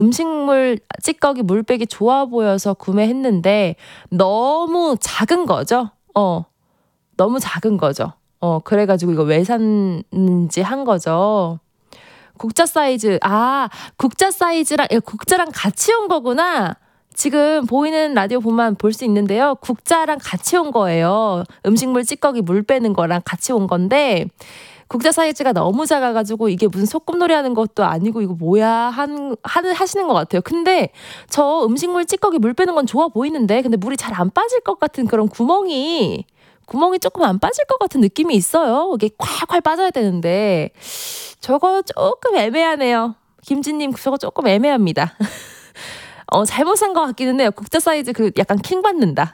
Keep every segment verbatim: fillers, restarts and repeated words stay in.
음식물 찌꺼기 물빼기 좋아 보여서 구매했는데 너무 작은 거죠. 어, 너무 작은 거죠. 어, 그래가지고 이거 왜 샀는지 한 거죠. 국자 사이즈, 아, 국자 사이즈랑, 국자랑 같이 온 거구나. 지금 보이는 라디오 보면 볼 수 있는데요. 국자랑 같이 온 거예요. 음식물 찌꺼기 물 빼는 거랑 같이 온 건데, 국자 사이즈가 너무 작아가지고 이게 무슨 소꿉놀이 하는 것도 아니고 이거 뭐야 한, 하는, 하시는 것 같아요. 근데 저 음식물 찌꺼기 물 빼는 건 좋아 보이는데, 근데 물이 잘 안 빠질 것 같은 그런 구멍이, 구멍이 조금 안 빠질 것 같은 느낌이 있어요. 이게 콸콸 빠져야 되는데, 저거 조금 애매하네요. 김진님, 저거 조금 애매합니다. 어, 잘못 산 것 같기는 해요. 국자 사이즈 그 약간 킹 받는다.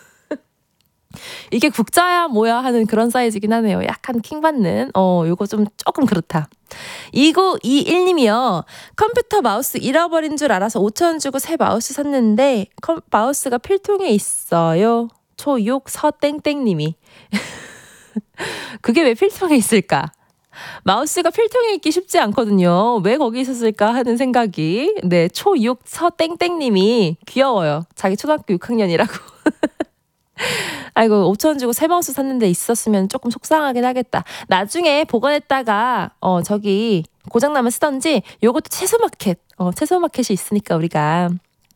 이게 국자야 뭐야 하는 그런 사이즈긴 하네요. 약간 킹 받는. 어, 요거 좀 조금 그렇다. 이구이일 님이요. 컴퓨터 마우스 잃어버린 줄 알아서 오천 원 주고 새 마우스 샀는데 컴, 마우스가 필통에 있어요. 초육 서땡땡님이. 그게 왜 필통에 있을까? 마우스가 필통에 있기 쉽지 않거든요. 왜 거기 있었을까 하는 생각이. 네, 초육 서땡땡님이 귀여워요. 자기 초등학교 육 학년이라고. 아이고, 오천 원 주고 새 마우스 샀는데 있었으면 조금 속상하긴 하겠다. 나중에 보관했다가 어 저기 고장나면 쓰던지 요것도 채소마켓. 어 채소마켓이 있으니까 우리가.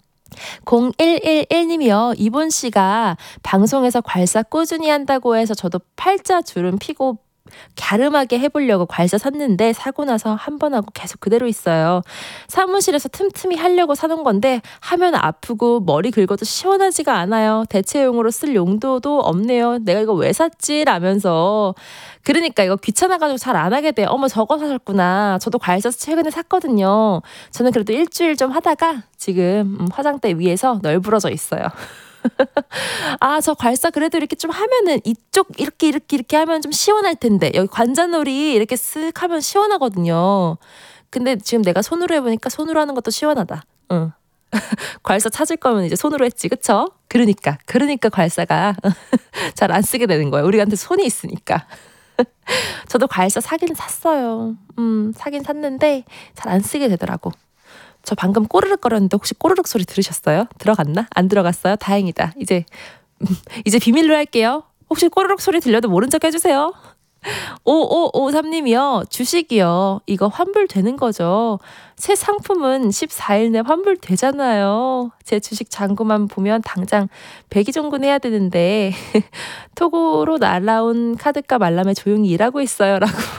공일일일 님이요. 이본 씨가 방송에서 괄사 꾸준히 한다고 해서 저도 팔자 주름 피고 갸름하게 해보려고 괄사 샀는데 사고 나서 한 번 하고 계속 그대로 있어요. 사무실에서 틈틈이 하려고 사는 건데 하면 아프고 머리 긁어도 시원하지가 않아요. 대체용으로 쓸 용도도 없네요. 내가 이거 왜 샀지? 라면서. 그러니까 이거 귀찮아가지고 잘 안 하게 돼요. 어머 저거 사셨구나. 저도 괄사 최근에 샀거든요. 저는 그래도 일주일 좀 하다가 지금 화장대 위에서 널브러져 있어요. 아, 저 괄사 그래도 이렇게 좀 하면은 이쪽 이렇게 이렇게 이렇게 하면 좀 시원할 텐데 여기 관자놀이 이렇게 쓱 하면 시원하거든요. 근데 지금 내가 손으로 해보니까 손으로 하는 것도 시원하다. 응. 괄사 찾을 거면 이제 손으로 했지, 그쵸? 그러니까 그러니까 괄사가 잘 안 쓰게 되는 거예요. 우리한테 손이 있으니까. 저도 괄사 사긴 샀어요. 음, 사긴 샀는데 잘 안 쓰게 되더라고. 저 방금 꼬르륵 거렸는데 혹시 꼬르륵 소리 들으셨어요? 들어갔나? 안 들어갔어요? 다행이다. 이제 이제 비밀로 할게요. 혹시 꼬르륵 소리 들려도 모른 척 해주세요. 오오오삼 님이요. 주식이요. 이거 환불되는 거죠. 새 상품은 십사 일 내 환불되잖아요. 제 주식 잔고만 보면 당장 백이종군 해야 되는데 톡으로 날라온 카드값 알람에 조용히 일하고 있어요. 라고.